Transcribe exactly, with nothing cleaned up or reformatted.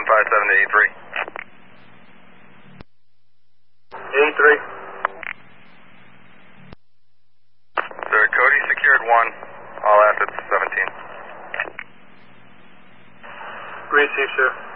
seven five seven to eight three. eight three. Sir, Cody secured one, all assets seventeen. Receive, sir.